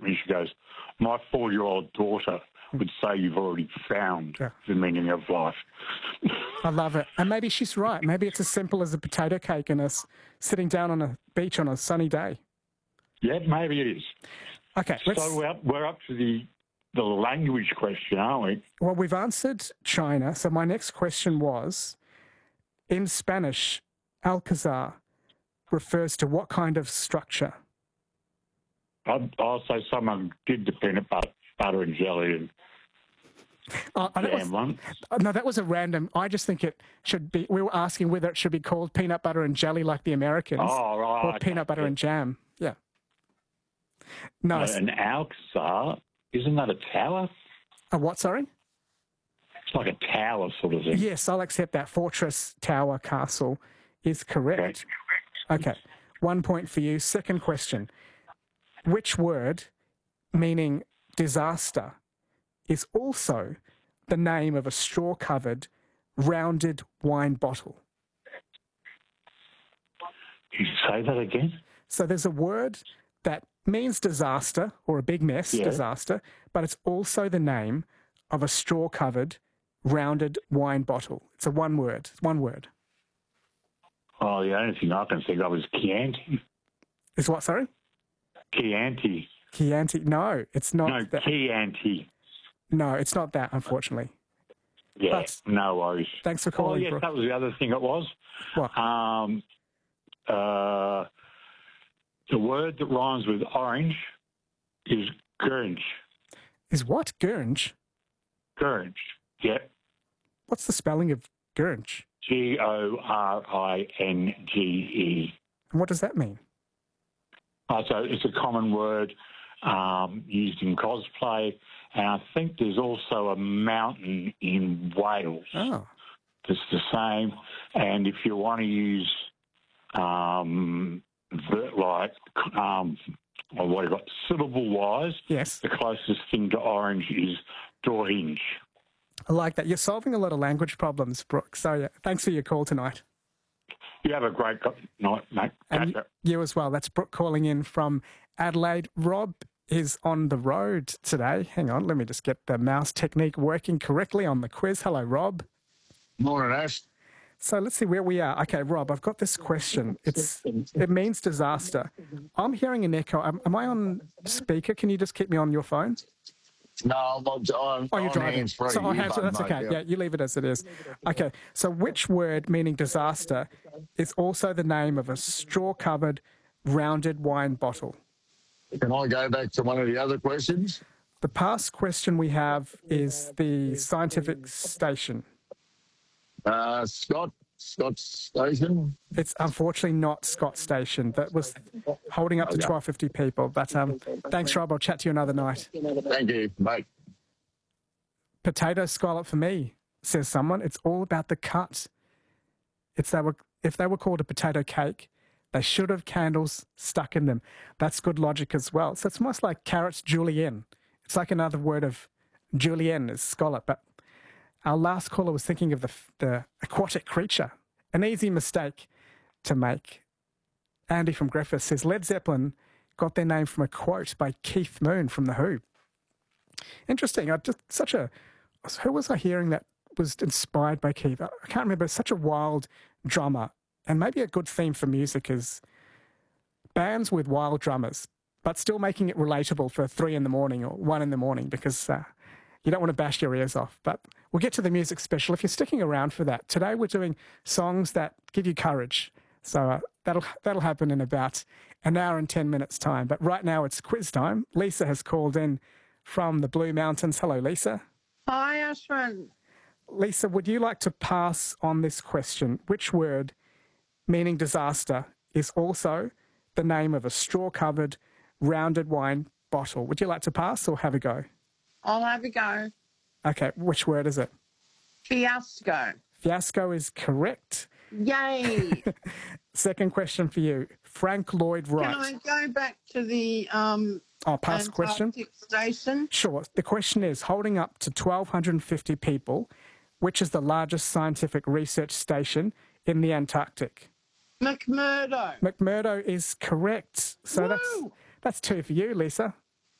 at me. She goes, my 4-year-old daughter would say you've already found the meaning of life. I love it. And maybe she's right. Maybe it's as simple as a potato cake and us sitting down on a beach on a sunny day. Yeah, maybe it is. Okay. So we're up to the language question, aren't we? Well, we've answered China. So my next question was, in Spanish, Alcazar refers to what kind of structure? I'll say someone did the peanut butter and jelly and jam one. No, that was a random. I just think it should be. We were asking whether it should be called peanut butter and jelly like the Americans, or peanut butter and jam. Yeah. No, an Alcazar, isn't that a tower? A what? Sorry. It's like a tower sort of thing. Yes, I'll accept that. Fortress, tower, castle is correct. Okay. 1 point for you. Second question. Which word, meaning disaster, is also the name of a straw-covered, rounded wine bottle? Can you say that again? So there's a word that means disaster or a big mess, disaster, but it's also the name of a straw-covered, rounded wine bottle. It's a one word. It's one word. Oh, the only thing I can think of is Chianti. Is what, sorry? Chianti. Chianti. No, it's not. No, that. Chianti. No, it's not that, unfortunately. Yeah, but no worries. Thanks for calling. Oh, yes, that was the other thing it was. What? The word that rhymes with orange is gurge. Is what? Gurge? Gurge, yeah. What's the spelling of gurge? Goringe. And what does that mean? So it's a common word used in cosplay, and I think there's also a mountain in Wales that's the same. And if you want to use syllable-wise, yes, the closest thing to orange is doringe. I like that. You're solving a lot of language problems, Brooke. So, yeah, thanks for your call tonight. You have a great night, mate. And you as well. That's Brooke calling in from Adelaide. Rob is on the road today. Hang on, let me just get the mouse technique working correctly on the quiz. Hello, Rob. Morning, Ash. So let's see where we are. Okay, Rob, I've got this question. It means disaster. I'm hearing an echo. Am I on speaker? Can you just keep me on your phone? No, I'm on. Oh, you're driving. So that's okay. Yeah, you leave it as it is. Okay, so which word, meaning disaster, is also the name of a straw-covered, rounded wine bottle? Can I go back to one of the other questions? The past question we have is the scientific station. Scott Station? It's unfortunately not Scott Station. That was holding up to 1250 people. But thanks, Rob. I'll chat to you another night. Thank you. Bye. Potato scallop for me, says someone. It's all about the cut. If they were called a potato cake, they should have candles stuck in them. That's good logic as well. So it's almost like carrots julienne. It's like another word of julienne is scallop, but our last caller was thinking of the aquatic creature. An easy mistake to make. Andy from Griffith says Led Zeppelin got their name from a quote by Keith Moon from The Who. Interesting. Who was I hearing that was inspired by Keith? I can't remember. Such a wild drummer. And maybe a good theme for music is bands with wild drummers, but still making it relatable for 3 a.m. or 1 a.m, because you don't want to bash your ears off. But we'll get to the music special if you're sticking around for that. Today we're doing songs that give you courage. So that'll happen in about an hour and 10 minutes' time. But right now it's quiz time. Lisa has called in from the Blue Mountains. Hello, Lisa. Hi, Ashwin. Lisa, would you like to pass on this question? Which word, meaning disaster, is also the name of a straw-covered, rounded wine bottle? Would you like to pass or have a go? I'll have a go. Okay, which word is it? Fiasco. Fiasco is correct. Yay. Second question for you. Frank Lloyd Wright. Can I go back to the past question? Antarctic station? Sure. The question is, holding up to 1,250 people, which is the largest scientific research station in the Antarctic? McMurdo. McMurdo is correct. So that's 2 for you, Lisa.